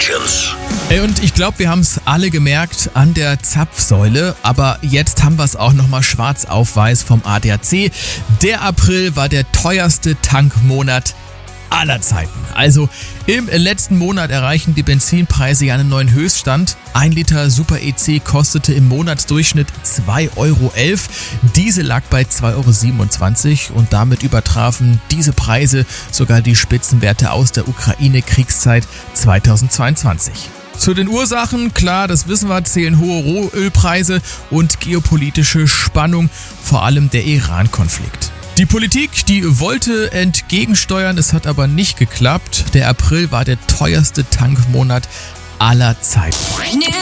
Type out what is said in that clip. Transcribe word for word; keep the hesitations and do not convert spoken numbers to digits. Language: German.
Questions. Ey, und ich glaube, wir haben es alle gemerkt an der Zapfsäule, aber jetzt haben wir es auch nochmal schwarz auf weiß vom A D A C. Der April war der teuerste Tankmonat aller Zeiten. Also im letzten Monat erreichen die Benzinpreise ja einen neuen Höchststand. Ein Liter Super E C kostete im Monatsdurchschnitt zwei Euro elf. Diesel lag bei zwei Euro siebenundzwanzig und damit übertrafen diese Preise sogar die Spitzenwerte aus der Ukraine-Kriegszeit zweitausendzweiundzwanzig. Zu den Ursachen, klar, das wissen wir, zählen hohe Rohölpreise und geopolitische Spannung, vor allem der Iran-Konflikt. Die Politik, die wollte entgegensteuern, es hat aber nicht geklappt. Der April war der teuerste Tankmonat aller Zeiten.